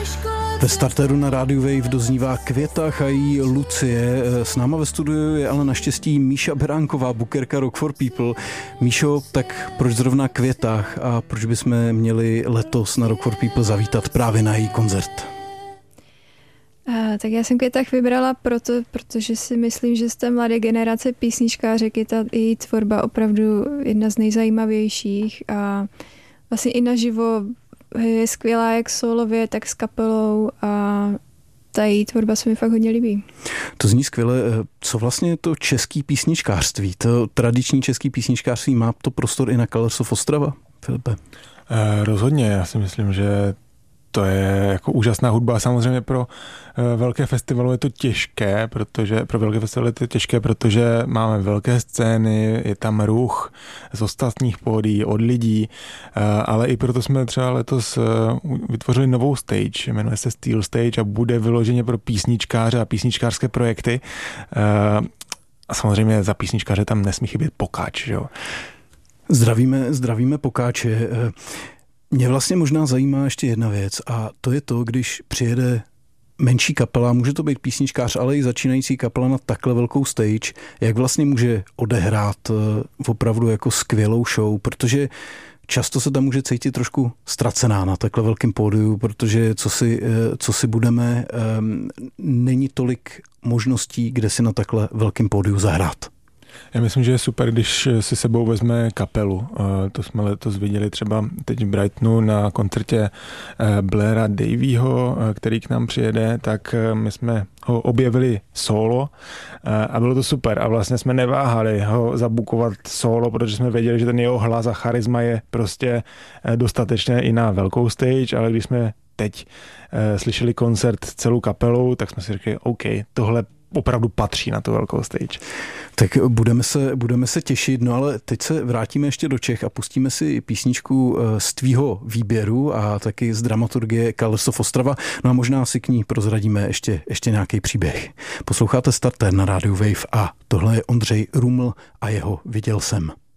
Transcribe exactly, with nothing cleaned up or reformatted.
Ve starteru na rádiu Wave doznívá Květa chají Lucie. S náma ve studiu je ale naštěstí Míša Beránková, bookerka Rock for People. Míšo, tak proč zrovna Květách a proč bychom měli letos na Rock for People zavítat právě na její koncert? A, tak já jsem Květách vybrala proto, protože si myslím, že z té mladé generace písničkářek je ta její tvorba opravdu jedna z nejzajímavějších a vlastně i naživo je skvělá jak solově, tak s kapelou a ta její tvorba se mi fakt hodně líbí. To zní skvěle. Co vlastně to český písničkářství, to tradiční český písničkářství, má to prostor i na Colors of Ostrava, Filipe? Eh, rozhodně, já si myslím, že to je jako úžasná hudba. Samozřejmě pro velké festivaly je to těžké, protože pro velké festivaly je to těžké, protože máme velké scény, je tam ruch z ostatních pódií, od lidí, ale i proto jsme třeba letos vytvořili novou stage, jmenuje se Steel Stage a bude vyloženě pro písničkáře a písničkářské projekty. A samozřejmě za písničkáře tam nesmí chybět pokáč. Jo. Zdravíme, zdravíme pokáče. Mě vlastně možná zajímá ještě jedna věc a to je to, když přijede menší kapela, může to být písničkář, ale i začínající kapela na takhle velkou stage, jak vlastně může odehrát opravdu jako skvělou show, protože často se tam může cítit trošku ztracená na takhle velkém pódiu, protože co si, co si budeme, není tolik možností, kde si na takhle velkém pódiu zahrát. Já myslím, že je super, když si sebou vezme kapelu. To jsme letos viděli třeba teď v Brightonu na koncertě Blaira Davyho, který k nám přijede, tak my jsme ho objevili solo a bylo to super. A vlastně jsme neváhali ho zabukovat solo, protože jsme věděli, že ten jeho hlas a charisma je prostě dostatečné i na velkou stage, ale když jsme teď slyšeli koncert celou kapelou, tak jsme si řekli, OK, tohle opravdu patří na tu velkou stage. Tak budeme se, budeme se těšit, no ale teď se vrátíme ještě do Čech a pustíme si písničku z tvýho výběru a taky z dramaturgie Colors of Ostrava, no a možná si k ní prozradíme ještě, ještě nějaký příběh. Posloucháte Starter na rádiu Wave a tohle je Ondřej Ruml a jeho Viděl jsem.